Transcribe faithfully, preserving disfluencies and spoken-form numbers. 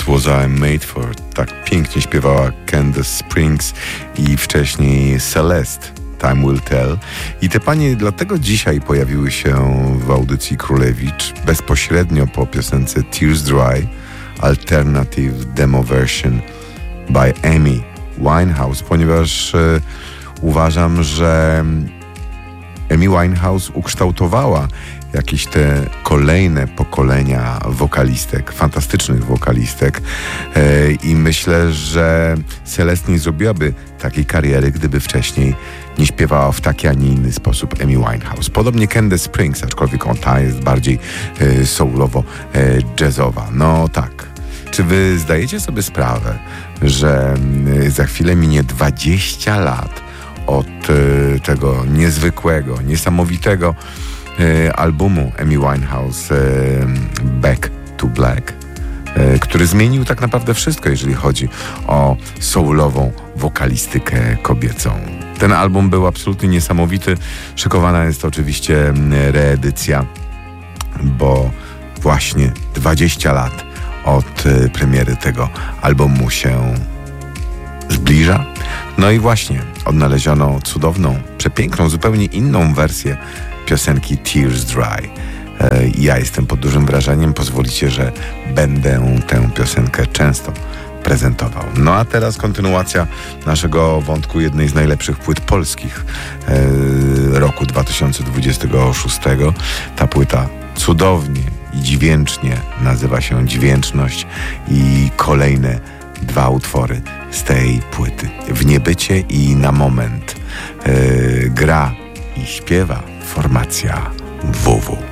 Was I Made For. Tak pięknie śpiewała Candace Springs i wcześniej Celeste, Time Will Tell. I te panie dlatego dzisiaj pojawiły się w audycji Królewicz bezpośrednio po piosence Tears Dry, Alternative Demo Version by Amy Winehouse, ponieważ e, uważam, że Amy Winehouse ukształtowała jakieś te kolejne pokolenia wokalistek, fantastycznych wokalistek e, i myślę, że Celeste nie zrobiłaby takiej kariery, gdyby wcześniej nie śpiewała w taki, a nie inny sposób Amy Winehouse. Podobnie Candace Springs, aczkolwiek on ta jest bardziej e, soulowo e, jazzowa. No tak. Czy wy zdajecie sobie sprawę, że e, za chwilę minie dwadzieścia lat od e, tego niezwykłego, niesamowitego e, albumu Amy Winehouse e, Back to Black, e, który zmienił tak naprawdę wszystko, jeżeli chodzi o soulową wokalistykę kobiecą. Ten album był absolutnie niesamowity. Szykowana jest oczywiście reedycja, bo właśnie dwadzieścia lat od e, premiery tego albumu się zbliża. No i właśnie odnaleziono cudowną, przepiękną, zupełnie inną wersję piosenki Tears Dry. E, ja jestem pod dużym wrażeniem. Pozwolicie, że będę tę piosenkę często prezentował. No a teraz kontynuacja naszego wątku jednej z najlepszych płyt polskich e, roku dwa tysiące dwudziestego szóstego. Ta płyta cudownie i dźwięcznie nazywa się Dźwięczność i kolejne dwa utwory z tej płyty. W niebycie i na moment e, gra i śpiewa formacja W W.